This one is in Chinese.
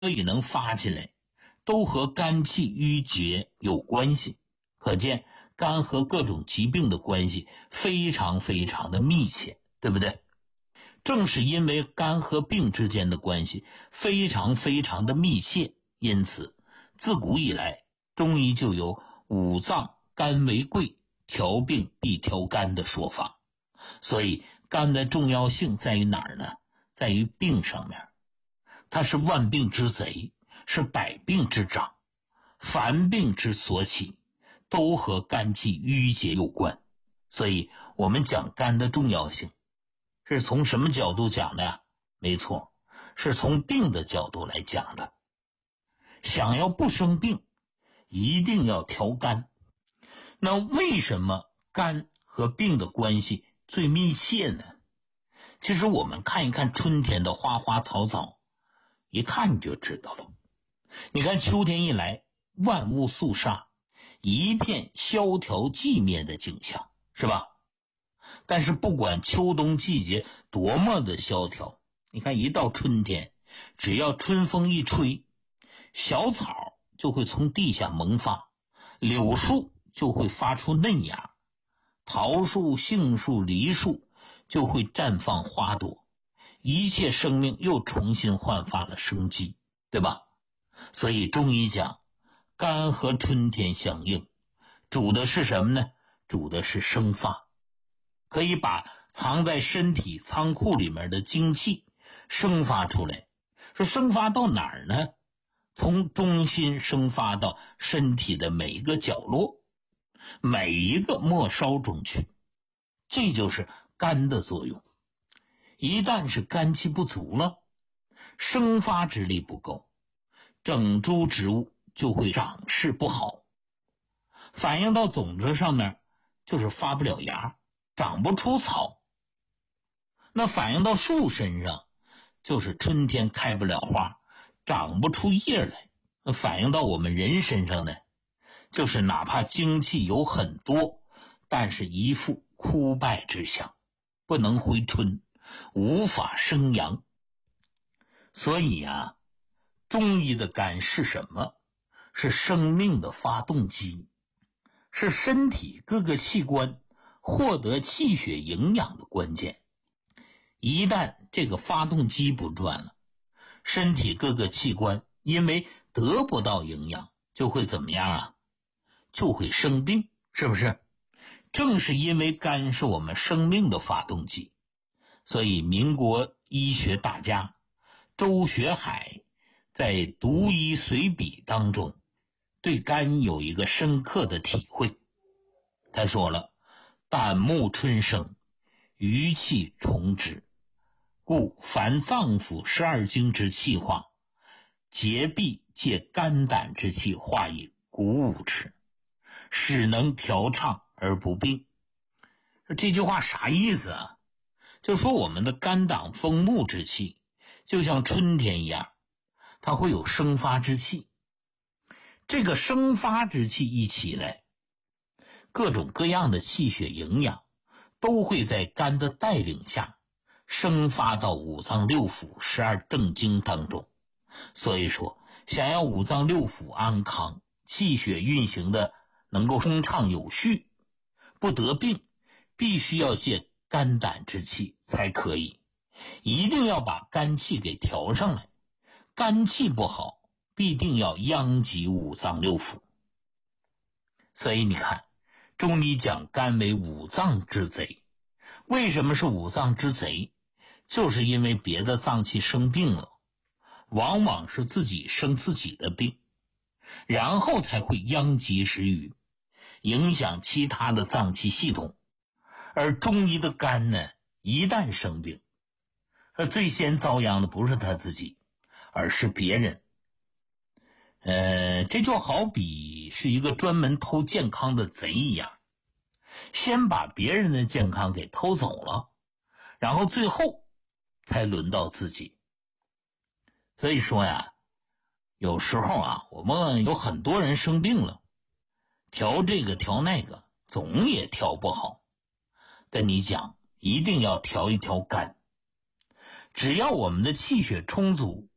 以能发起来，都和肝气郁结有关系。可见肝和各种疾病的关系非常非常的密切，对不对？正是因为肝和病之间的关系非常非常的密切，因此自古以来中医就有五脏肝为贵，调病必调肝的说法。所以肝的重要性在于哪儿呢？在于病上面。它是万病之贼，是百病之长，凡病之所起，都和肝气郁结有关。所以我们讲肝的重要性是从什么角度讲的呀？没错，是从病的角度来讲的。想要不生病，一定要调肝。那为什么肝和病的关系最密切呢？其实我们看一看春天的花花草草，一看你就知道了。你看秋天一来，万物肃杀，一片萧条寂灭的景象，是吧？但是不管秋冬季节多么的萧条，你看一到春天，只要春风一吹，小草就会从地下萌发，柳树就会发出嫩芽，桃树、杏树、梨树就会绽放花朵，一切生命又重新焕发了生机，对吧？所以中医讲肝和春天相应，主的是什么呢？主的是生发，可以把藏在身体仓库里面的精气生发出来。说生发到哪儿呢？从中心生发到身体的每一个角落，每一个末梢中去，这就是肝的作用。一旦是肝气不足了，生发之力不够，整株植物就会长势不好，反映到种子上面就是发不了芽，长不出草。那反映到树身上，就是春天开不了花，长不出叶来。那反映到我们人身上呢，就是哪怕精气有很多，但是一副枯败之象，不能回春，无法生阳。所以啊，中医的肝是什么？是生命的发动机，是身体各个器官获得气血营养的关键。一旦这个发动机不转了，身体各个器官因为得不到营养，就会怎么样啊？就会生病，是不是？正是因为肝是我们生命的发动机，所以民国医学大家周学海在《读医随笔》当中对肝有一个深刻的体会。他说了，胆木春生，余气重之，故凡脏腑12经之气化，竭必借肝胆之气化以鼓舞之，使能调畅而不病。这句话啥意思啊？就说我们的肝胆风木之气就像春天一样，它会有生发之气。这个生发之气一起来，各种各样的气血营养都会在肝的带领下生发到五脏六腑12正经当中。所以说想要五脏六腑安康，气血运行的能够通畅有序，不得病，必须要借肝胆之气才可以。一定要把肝气给调上来，肝气不好，必定要殃及五脏六腑。所以你看，中医讲肝为五脏之贼。为什么是五脏之贼？就是因为别的脏器生病了，往往是自己生自己的病，然后才会殃及食欲，影响其他的脏器系统。而中医的肝呢，一旦生病，最先遭殃的不是他自己，而是别人。这就好比是一个专门偷健康的贼一样，先把别人的健康给偷走了，然后最后才轮到自己。所以说呀，有时候啊，我们有很多人生病了，调这个调那个，总也调不好。跟你讲，一定要调一调肝。只要我们的气血充足，